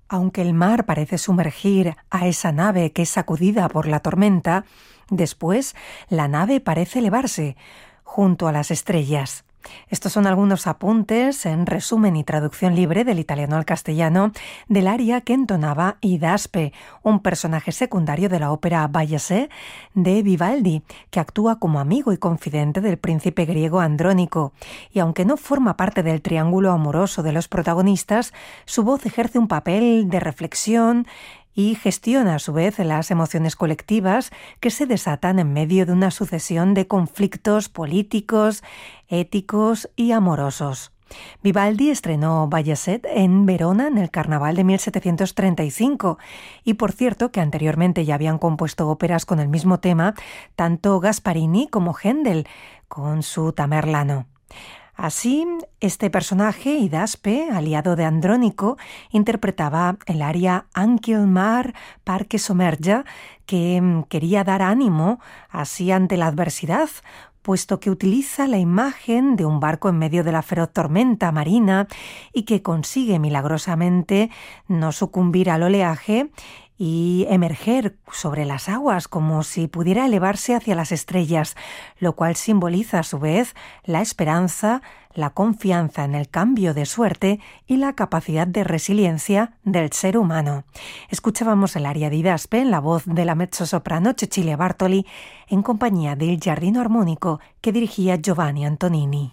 Aunque el mar parece sumergir a esa nave que es sacudida por la tormenta, después la nave parece elevarse junto a las estrellas. Estos son algunos apuntes, en resumen y traducción libre del italiano al castellano, del aria que entonaba Hidaspe, un personaje secundario de la ópera Bayezid de Vivaldi, que actúa como amigo y confidente del príncipe griego Andrónico. Y aunque no forma parte del triángulo amoroso de los protagonistas, su voz ejerce un papel de reflexión y gestiona a su vez las emociones colectivas que se desatan en medio de una sucesión de conflictos políticos, éticos y amorosos. Vivaldi estrenó Bayezid en Verona en el Carnaval de 1735 y por cierto que anteriormente ya habían compuesto óperas con el mismo tema tanto Gasparini como Händel con su Tamerlano. Así, este personaje, Hidaspe, aliado de Andrónico, interpretaba el aria Anche il mar par che sommergia, que quería dar ánimo así ante la adversidad, puesto que utiliza la imagen de un barco en medio de la feroz tormenta marina y que consigue milagrosamente no sucumbir al oleaje y emerger sobre las aguas como si pudiera elevarse hacia las estrellas, lo cual simboliza a su vez la esperanza, la confianza en el cambio de suerte y la capacidad de resiliencia del ser humano. Escuchábamos el aria di Hidaspe en la voz de la mezzosoprano Cecilia Bartoli en compañía del Giardino Armónico que dirigía Giovanni Antonini.